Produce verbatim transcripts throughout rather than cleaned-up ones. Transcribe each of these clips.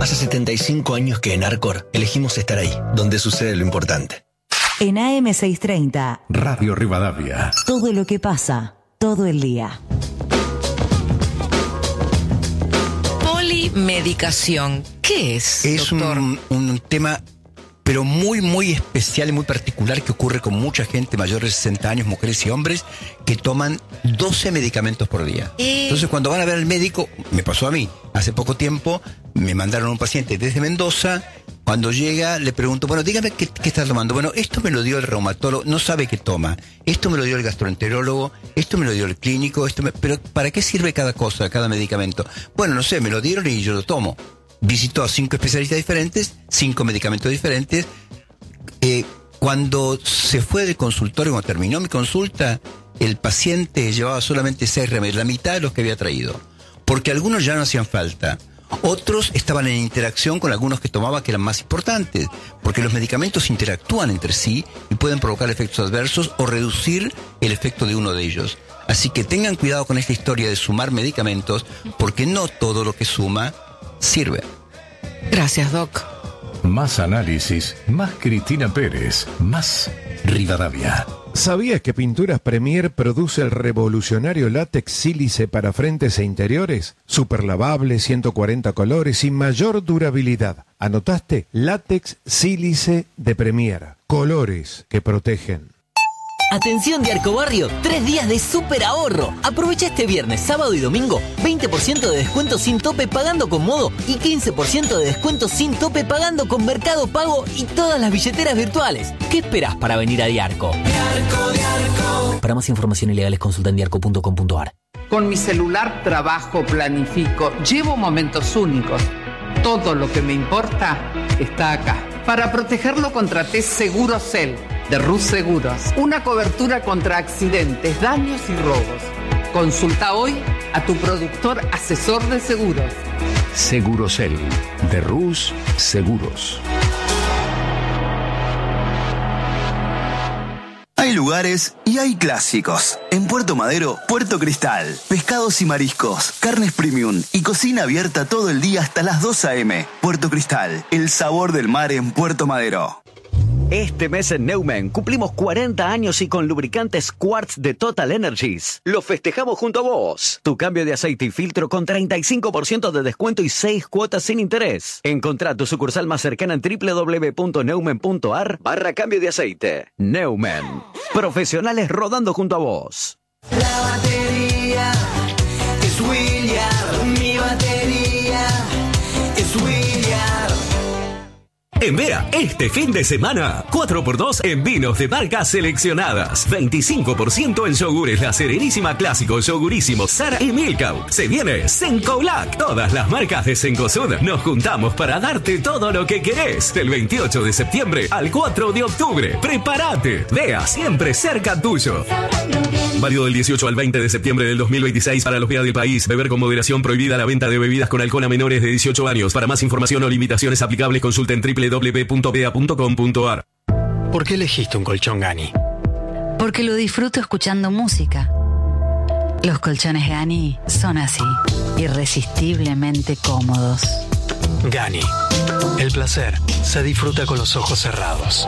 Hace setenta y cinco años que en Arcor elegimos estar ahí, donde sucede lo importante. En A M seiscientos treinta, Radio Rivadavia. Todo lo que pasa, todo el día. Polimedicación. ¿Qué es, Es doctor? un, un tema, pero muy, muy especial y muy particular, que ocurre con mucha gente mayor de sesenta años, mujeres y hombres, que toman doce medicamentos por día. Eh. Entonces, cuando van a ver al médico, me pasó a mí, hace poco tiempo, me mandaron a un paciente desde Mendoza. Cuando llega, le pregunto, bueno, dígame qué, qué está tomando. Bueno, esto me lo dio el reumatólogo, no sabe qué toma. Esto me lo dio el gastroenterólogo, esto me lo dio el clínico, esto me... pero ¿para qué sirve cada cosa, cada medicamento? Bueno, no sé, me lo dieron y yo lo tomo. Visitó a cinco especialistas diferentes, cinco medicamentos diferentes. Eh, cuando se fue del consultorio, cuando terminó mi consulta, el paciente llevaba solamente seis remedios, la mitad de los que había traído. Porque algunos ya no hacían falta. Otros estaban en interacción con algunos que tomaba que eran más importantes, porque los medicamentos interactúan entre sí y pueden provocar efectos adversos o reducir el efecto de uno de ellos. Así que tengan cuidado con esta historia de sumar medicamentos, porque no todo lo que suma sirve. Gracias, Doc. Más análisis, más Cristina Pérez, más Rivadavia. ¿Sabías que Pinturas Premier produce el revolucionario látex sílice para frentes e interiores? Super lavable, ciento cuarenta colores y mayor durabilidad. ¿Anotaste? Látex sílice de Premier. Colores que protegen. Atención de Arcobarrio, tres días de súper ahorro. Aprovecha este viernes, sábado y domingo, veinte por ciento de descuento sin tope pagando con Modo y quince por ciento de descuento sin tope pagando con Mercado Pago y todas las billeteras virtuales. ¿Qué esperás para venir a Diarco? Diarco, Diarco. Para más información y legales consulta en diarco punto com punto ar. Con mi celular trabajo, planifico, llevo momentos únicos. Todo lo que me importa está acá. Para protegerlo contraté Segurocel de Rus Seguros. Una cobertura contra accidentes, daños y robos. Consulta hoy a tu productor asesor de seguros. Segurocel de Rus Seguros. Hay lugares y hay clásicos. En Puerto Madero, Puerto Cristal. Pescados y mariscos, carnes premium y cocina abierta todo el día hasta las dos a eme. Puerto Cristal, el sabor del mar en Puerto Madero. Este mes en Neumann cumplimos cuarenta años y con lubricantes Quartz de Total Energies. Lo festejamos junto a vos. Tu cambio de aceite y filtro con treinta y cinco por ciento de descuento y seis cuotas sin interés. Encontrá tu sucursal más cercana en doble u doble u doble u punto neumann punto ar barra cambio de aceite. Neumann. Profesionales rodando junto a vos. La batería es William. Mi batería es William. En Vera, este fin de semana, cuatro por dos en vinos de marcas seleccionadas. veinticinco por ciento en yogures La Serenísima Clásico, Yogurísimo, Sara y Milka. Se viene Senco Black. Todas las marcas de Cencosud nos juntamos para darte todo lo que querés. Del veintiocho de septiembre al cuatro de octubre. ¡Prepárate! Vea, siempre cerca tuyo. Válido del dieciocho al veinte de septiembre del dos mil veintiséis para los B E A del país. Beber con moderación. Prohibida la venta de bebidas con alcohol a menores de dieciocho años. Para más información o limitaciones aplicables, consulten doble u doble u doble u punto bea punto com punto ar. ¿Por qué elegiste un colchón Gani? Porque lo disfruto escuchando música. Los colchones Gani son así, irresistiblemente cómodos. Gani. El placer se disfruta con los ojos cerrados.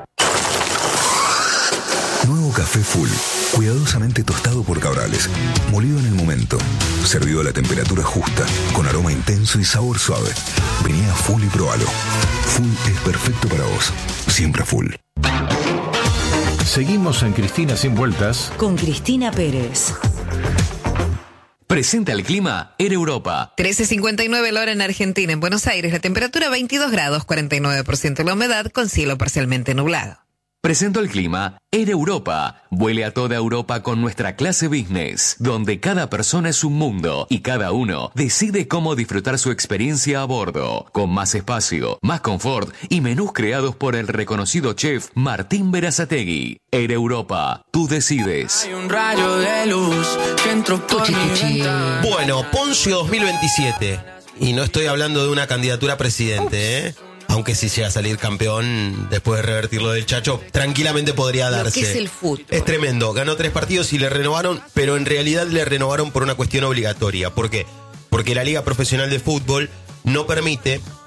Nuevo café Full, cuidadosamente tostado por Cabrales, molido en el momento, servido a la temperatura justa, con aroma intenso y sabor suave. Vení a Full y probalo. Full es perfecto para vos, siempre Full. Seguimos en Cristina Sin Vueltas con Cristina Pérez. Presenta el clima en Europa. trece cincuenta y nueve la hora en Argentina. En Buenos Aires, la temperatura veintidós grados, cuarenta y nueve por ciento la humedad, con cielo parcialmente nublado. Presento el clima en Europa. Vuele a toda Europa con nuestra clase business, donde cada persona es un mundo y cada uno decide cómo disfrutar su experiencia a bordo, con más espacio, más confort y menús creados por el reconocido chef Martín Berazategui. En Europa, tú decides. Hay un rayo de luz que entró por mi ventana. Bueno, Poncio dos mil veintisiete. Y no estoy hablando de una candidatura a presidente, ¿eh? Aunque si llega a salir campeón después de revertir lo del Chacho, tranquilamente podría darse. Lo que es el fútbol. Es tremendo. Ganó tres partidos y le renovaron, pero en realidad le renovaron por una cuestión obligatoria. ¿Por qué? Porque la Liga Profesional de Fútbol no permite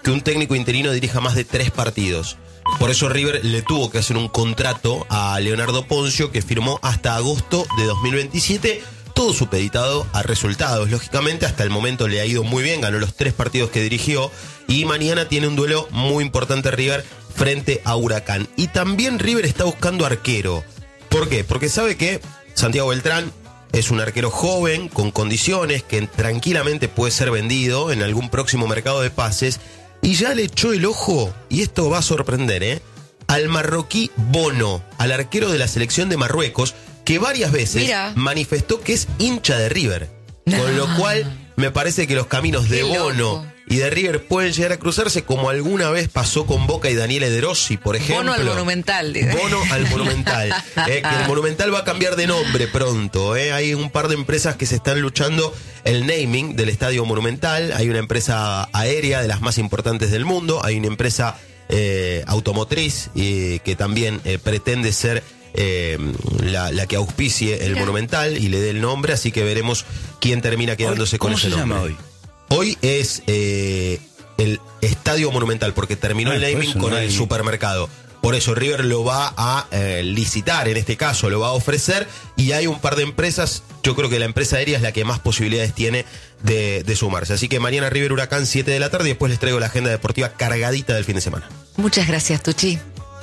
que un técnico interino dirija más de tres partidos. Por eso River le tuvo que hacer un contrato a Leonardo Poncio que firmó hasta agosto de dos mil veintisiete, todo supeditado a resultados. Lógicamente hasta el momento le ha ido muy bien, ganó los tres partidos que dirigió y mañana tiene un duelo muy importante River frente a Huracán. Y también River está buscando arquero. ¿Por qué? Porque sabe que Santiago Beltrán es un arquero joven, con condiciones, que tranquilamente puede ser vendido en algún próximo mercado de pases. Y ya le echó el ojo, y esto va a sorprender, ¿eh? al marroquí Bono, al arquero de la selección de Marruecos, que varias veces Mira. manifestó que es hincha de River. No. Con lo cual, me parece que los caminos de Qué Bono loco. y de River pueden llegar a cruzarse, como alguna vez pasó con Boca y Daniele De Rossi, por ejemplo. Bono al Monumental. Dice. Bono al Monumental. eh, que el Monumental va a cambiar de nombre pronto. Eh. Hay un par de empresas que se están luchando el naming del Estadio Monumental. Hay una empresa aérea de las más importantes del mundo. Hay una empresa eh, automotriz eh, que también eh, pretende ser eh, la, la que auspicie el Mira. Monumental y le dé el nombre. Así que veremos quién termina quedándose con ese nombre. ¿Cómo se llama hoy? Hoy es eh, el Estadio Monumental, porque terminó ah, el naming con no el hay... supermercado. Por eso River lo va a eh, licitar, en este caso lo va a ofrecer, y hay un par de empresas. Yo creo que la empresa aérea es la que más posibilidades tiene de, de sumarse. Así que mañana River Huracán siete de la tarde, y después les traigo la agenda deportiva cargadita del fin de semana. Muchas gracias, Tuchi.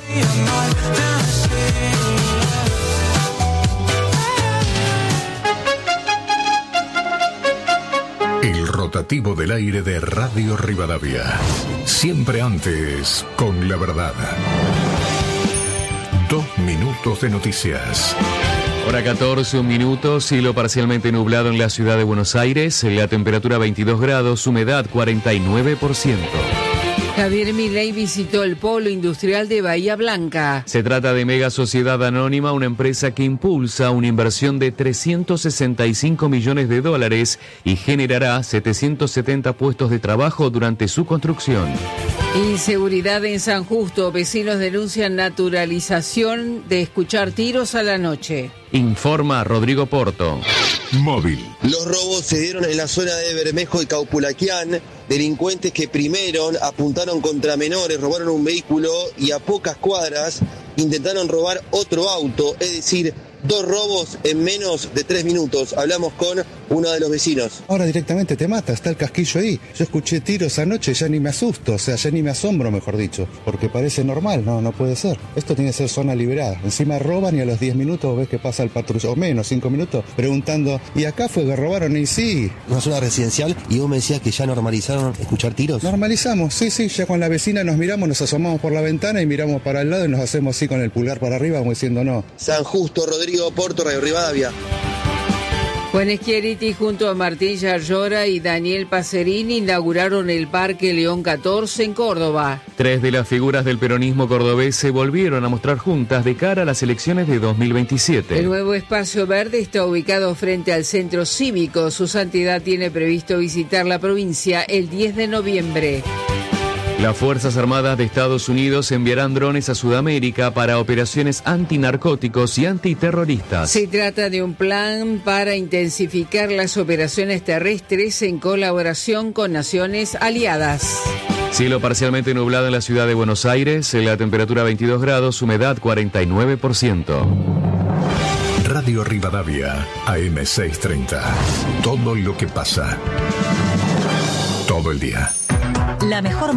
El rotativo del aire de Radio Rivadavia. Siempre antes, con la verdad. Dos minutos de noticias. Hora catorce, un minuto, cielo parcialmente nublado en la ciudad de Buenos Aires, la temperatura veintidós grados, humedad cuarenta y nueve por ciento. Javier Milei visitó el polo industrial de Bahía Blanca. Se trata de Mega Sociedad Anónima, una empresa que impulsa una inversión de trescientos sesenta y cinco millones de dólares y generará setecientos setenta puestos de trabajo durante su construcción. Inseguridad en San Justo. Vecinos denuncian naturalización de escuchar tiros a la noche. Informa Rodrigo Porto. Móvil. Los robos se dieron en la zona de Bermejo y Caupulaquián. Delincuentes que primero apuntaron contra menores, robaron un vehículo y a pocas cuadras intentaron robar otro auto, es decir, dos robos en menos de tres minutos. Hablamos con uno de los vecinos. Ahora directamente te mata, está el casquillo ahí. Yo escuché tiros anoche, ya ni me asusto, o sea, ya ni me asombro, mejor dicho, porque parece normal, no, no puede ser. Esto tiene que ser zona liberada. Encima roban y a los diez minutos ves que pasa el patrullero, o menos, cinco minutos, preguntando, ¿y acá fue que robaron? Y sí. Una zona residencial, y vos me decías que ya normalizaron escuchar tiros. Normalizamos, sí, sí, ya con la vecina nos miramos, nos asomamos por la ventana y miramos para el lado y nos hacemos así con el pulgar para arriba, como diciendo no. San Justo, Rodrigo Porto, Radio Rivadavia. Juan Schiaretti junto a Martín Yarlora y Daniel Pacerini inauguraron el Parque León catorce en Córdoba. Tres de las figuras del peronismo cordobés se volvieron a mostrar juntas de cara a las elecciones de dos mil veintisiete. El nuevo espacio verde está ubicado frente al centro cívico. Su santidad tiene previsto visitar la provincia el diez de noviembre. Las Fuerzas Armadas de Estados Unidos enviarán drones a Sudamérica para operaciones antinarcóticos y antiterroristas. Se trata de un plan para intensificar las operaciones terrestres en colaboración con naciones aliadas. Cielo parcialmente nublado en la ciudad de Buenos Aires, la temperatura veintidós grados, humedad cuarenta y nueve por ciento. Radio Rivadavia, A M seiscientos treinta. Todo lo que pasa. Todo el día. La mejor